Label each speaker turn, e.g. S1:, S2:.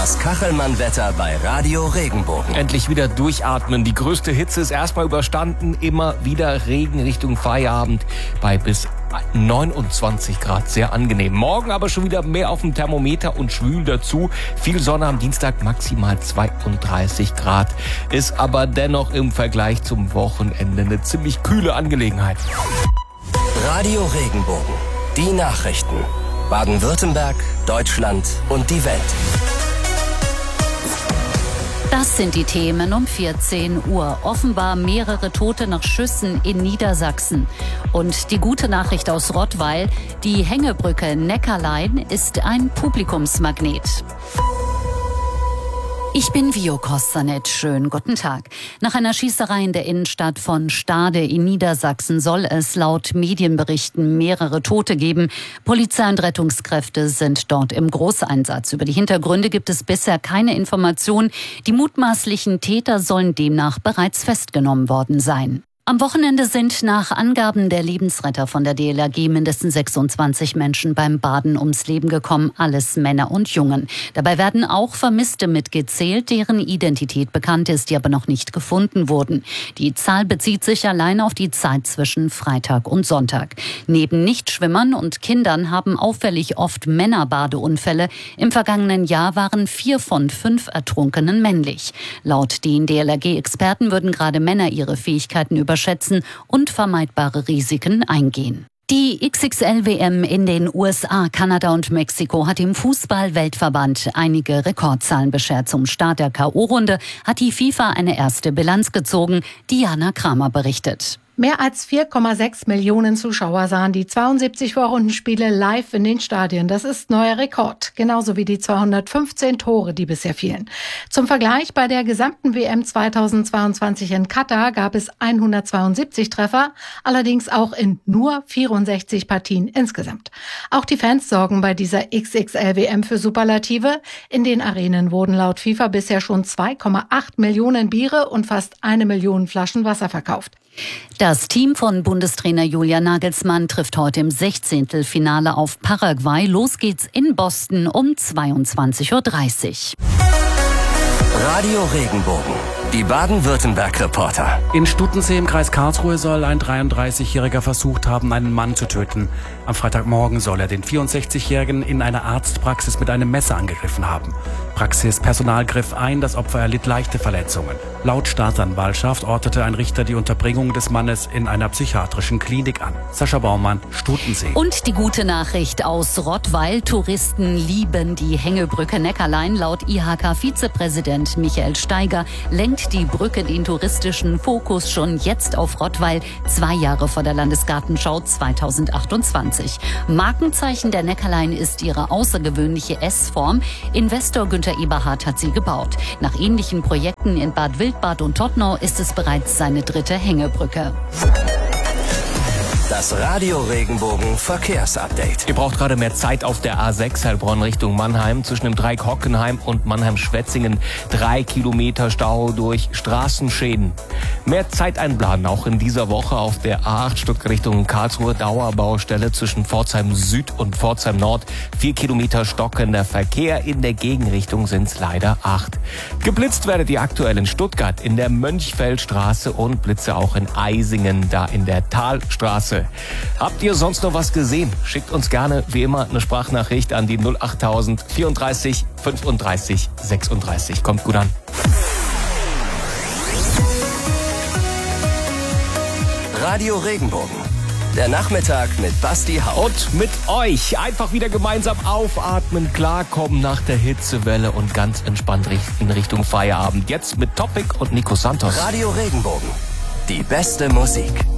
S1: Das Kachelmann-Wetter bei Radio Regenbogen.
S2: Endlich wieder durchatmen. Die größte Hitze ist erstmal überstanden. Immer wieder Regen Richtung Feierabend bei bis 29 Grad. Sehr angenehm. Morgen aber schon wieder mehr auf dem Thermometer und schwül dazu. Viel Sonne am Dienstag, maximal 32 Grad. Ist aber dennoch im Vergleich zum Wochenende eine ziemlich kühle Angelegenheit.
S1: Radio Regenbogen. Die Nachrichten. Baden-Württemberg, Deutschland und die Welt.
S3: Das sind die Themen um 14 Uhr. Offenbar mehrere Tote nach Schüssen in Niedersachsen. Und die gute Nachricht aus Rottweil: Die Hängebrücke Neckarlein ist ein Publikumsmagnet. Ich bin Vio Kostanet. Schönen guten Tag. Nach einer Schießerei in der Innenstadt von Stade in Niedersachsen soll es laut Medienberichten mehrere Tote geben. Polizei und Rettungskräfte sind dort im Großeinsatz. Über die Hintergründe gibt es bisher keine Informationen. Die mutmaßlichen Täter sollen demnach bereits festgenommen worden sein. Am Wochenende sind nach Angaben der Lebensretter von der DLRG mindestens 26 Menschen beim Baden ums Leben gekommen, alles Männer und Jungen. Dabei werden auch Vermisste mitgezählt, deren Identität bekannt ist, die aber noch nicht gefunden wurden. Die Zahl bezieht sich allein auf die Zeit zwischen Freitag und Sonntag. Neben Nichtschwimmern und Kindern haben auffällig oft Männer Badeunfälle. Im vergangenen Jahr waren 4 von 5 Ertrunkenen männlich. Laut den DLRG-Experten würden gerade Männer ihre Fähigkeiten überschätzen und vermeidbare Risiken eingehen. Die XXL-WM in den USA, Kanada und Mexiko hat dem Fußball-Weltverband einige Rekordzahlen beschert. Zum Start der K.O.-Runde hat die FIFA eine erste Bilanz gezogen. Diana Kramer berichtet.
S4: Mehr als 4,6 Millionen Zuschauer sahen die 72 Vorrundenspiele live in den Stadien. Das ist neuer Rekord, genauso wie die 215 Tore, die bisher fielen. Zum Vergleich, bei der gesamten WM 2022 in Katar gab es 172 Treffer, allerdings auch in nur 64 Partien insgesamt. Auch die Fans sorgen bei dieser XXL-WM für Superlative. In den Arenen wurden laut FIFA bisher schon 2,8 Millionen Biere und fast 1 Million Flaschen Wasser verkauft.
S3: Das Team von Bundestrainer Julian Nagelsmann trifft heute im 16. Finale auf Paraguay. Los geht's in Boston um 22:30 Uhr.
S1: Radio Regenbogen. Die Baden-Württemberg-Reporter.
S5: In Stuttensee im Kreis Karlsruhe soll ein 33-Jähriger versucht haben, einen Mann zu töten. Am Freitagmorgen soll er den 64-Jährigen in einer Arztpraxis mit einem Messer angegriffen haben. Praxispersonal griff ein, das Opfer erlitt leichte Verletzungen. Laut Staatsanwaltschaft ordnete ein Richter die Unterbringung des Mannes in einer psychiatrischen Klinik an. Sascha Baumann, Stuttensee.
S3: Und die gute Nachricht aus Rottweil: Touristen lieben die Hängebrücke Neckarlein. Laut IHK-Vizepräsident Michael Steiger lenkt die Brücke den touristischen Fokus schon jetzt auf Rottweil, 2 Jahre vor der Landesgartenschau 2028. Markenzeichen der Neckarlein ist ihre außergewöhnliche S-Form. Investor Günther Eberhardt hat sie gebaut. Nach ähnlichen Projekten in Bad Wildbad und Todtnau ist es bereits seine 3. Hängebrücke.
S1: Das Radio Regenbogen Verkehrsupdate.
S2: Ihr braucht gerade mehr Zeit auf der A6 Heilbronn Richtung Mannheim. Zwischen dem Dreieck Hockenheim und Mannheim-Schwetzingen 3 Kilometer Stau durch Straßenschäden. Mehr Zeit einplanen auch in dieser Woche auf der A8 Stuttgart Richtung Karlsruhe. Dauerbaustelle zwischen Pforzheim Süd und Pforzheim Nord. 4 Kilometer stockender Verkehr. In der Gegenrichtung sind es leider 8. Geblitzt werdet ihr aktuell in Stuttgart in der Mönchfeldstraße und Blitze auch in Eisingen, da in der Talstraße. Habt ihr sonst noch was gesehen? Schickt uns gerne wie immer eine Sprachnachricht an die 08000 34 35 36. Kommt gut an.
S1: Radio Regenbogen. Der Nachmittag mit Basti Haupt.
S2: Und mit euch einfach wieder gemeinsam aufatmen, klarkommen nach der Hitzewelle und ganz entspannt in Richtung Feierabend. Jetzt mit Topic und Nico Santos.
S1: Radio Regenbogen. Die beste Musik.